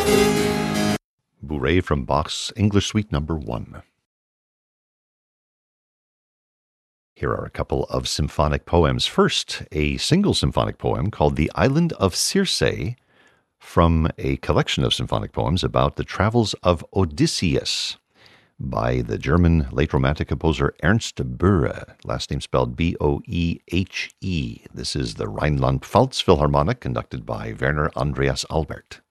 Bourrée from Bach's English Suite No. 1. Here are a couple of symphonic poems. First, a single symphonic poem called The Island of Circe, from a collection of symphonic poems about the travels of Odysseus by the German late Romantic composer Ernst Boehe, last name spelled B-O-E-H-E. This is the Rhineland-Pfalz Philharmonic, conducted by Werner Andreas Albert.